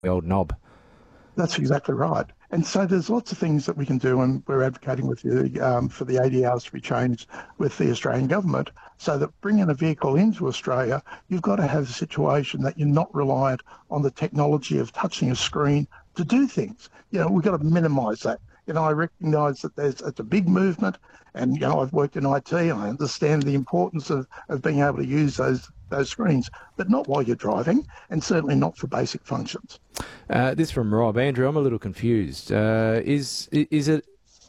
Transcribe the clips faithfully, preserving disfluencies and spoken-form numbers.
the old knob. That's exactly right. And so there's lots of things that we can do, and we're advocating with the, um, for the A D Rs to be changed with the Australian government, so that bringing a vehicle into Australia, you've got to have a situation that you're not reliant on the technology of touching a screen to do things. You know, we've got to minimise that. You know, I recognise that there's it's a big movement, and you know, I've worked in I T, and I understand the importance of, of being able to use those those screens, but not while you're driving, and certainly not for basic functions. Uh, this from Rob. Andrew, I'm a little confused. Uh, is is it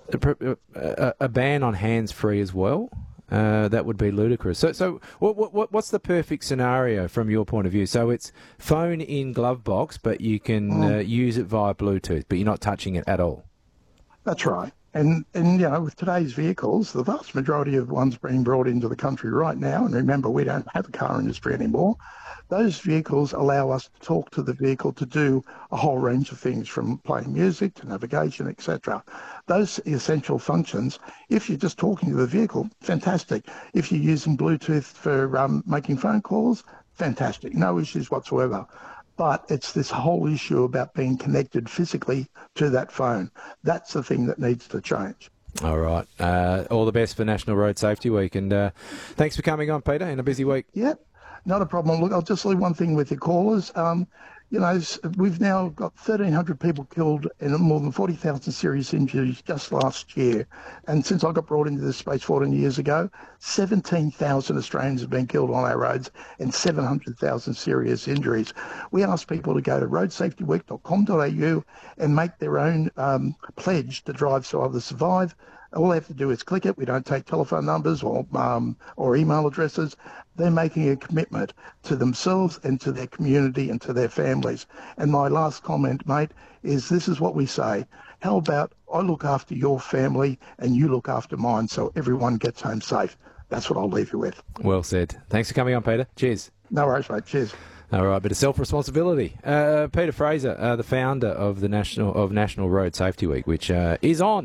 a, a, a ban on hands-free as well? Uh, that would be ludicrous. So, so what, what, what's the perfect scenario from your point of view? So it's phone in glove box, but you can mm. uh, use it via Bluetooth, but you're not touching it at all. That's right. And, and, you know, with today's vehicles, the vast majority of ones being brought into the country right now, and remember, we don't have a car industry anymore, those vehicles allow us to talk to the vehicle to do a whole range of things, from playing music to navigation, et cetera. Those essential functions, if you're just talking to the vehicle, fantastic. If you're using Bluetooth for um, making phone calls, fantastic. No issues whatsoever. But it's this whole issue about being connected physically to that phone. That's the thing that needs to change. All right. Uh, all the best for National Road Safety Week. And uh, thanks for coming on, Peter, in a busy week. Yeah, not a problem. Look, I'll just leave one thing with your callers. Um, you know, we've now got thirteen hundred people killed and more than forty thousand serious injuries just last year. And since I got brought into this space fourteen years ago, seventeen thousand Australians have been killed on our roads and seven hundred thousand serious injuries. We ask people to go to road safety week dot com dot a u and make their own um, pledge to drive so others survive. All they have to do is click it. We don't take telephone numbers or um, or email addresses. They're making a commitment to themselves and to their community and to their families. And my last comment, mate, is this is what we say. How about I look after your family and you look after mine so everyone gets home safe? That's what I'll leave you with. Well said. Thanks for coming on, Peter. Cheers. No worries, mate. Cheers. All right, bit of self-responsibility. Uh, Peter Fraser, uh, the founder of the National of National Road Safety Week, which uh, is on.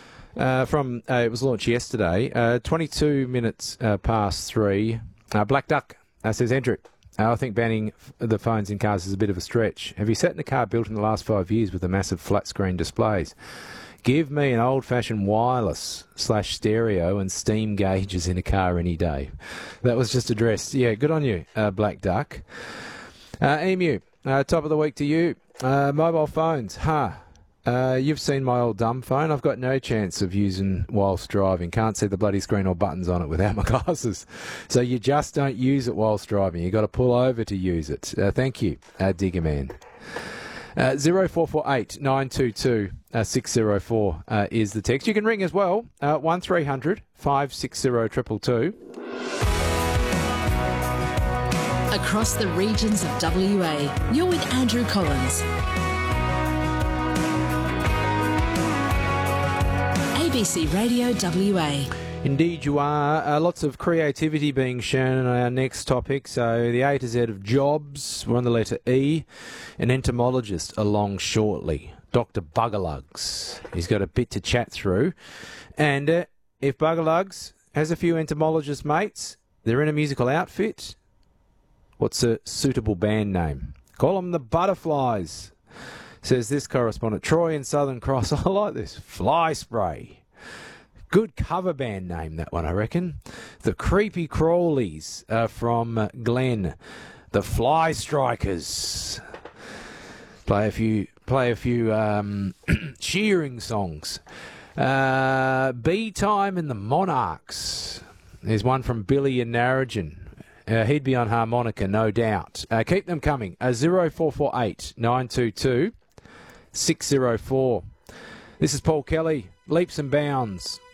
Uh, from uh, it was launched yesterday. Uh, twenty-two minutes uh, past three. Uh, Black Duck uh, says, Andrew, uh, I think banning f- the phones in cars is a bit of a stretch. Have you sat in a car built in the last five years with the massive flat-screen displays? Give me an old-fashioned wireless slash stereo and steam gauges in a car any day. That was just addressed. Yeah, good on you, uh, Black Duck. Uh, Emu, uh, top of the week to you. Uh, mobile phones, huh? Uh, you've seen my old dumb phone. I've got no chance of using whilst driving. Can't see the bloody screen or buttons on it without my glasses. So you just don't use it whilst driving. You've got to pull over to use it. Uh, thank you, uh, Digger Man. Uh, zero four four eight nine two two six zero four uh, is the text. You can ring as well. Uh, one three hundred five six zero two two two. Across the regions of W A, you're with Andrew Collins. A B C Radio W A. Indeed you are. Uh, lots of creativity being shown on our next topic. So the A to Z of jobs. We're on the letter E. An entomologist along shortly. Doctor Buggerlugs. He's got a bit to chat through. And uh, if Buggerlugs has a few entomologist mates, they're in a musical outfit, what's a suitable band name? Call them the Butterflies, says this correspondent. Troy in Southern Cross. I like this. Fly Spray. Good cover band name, that one, I reckon. The Creepy Crawlies uh, from Glen. The Fly Strikers. Play a few, play a few um, cheering songs. Uh, Bee Time and the Monarchs. There's one from Billy and Narrogin. Uh, he'd be on harmonica, no doubt. Uh, keep them coming. Uh, zero four four eight nine two two six zero four. This is Paul Kelly. Leaps and Bounds.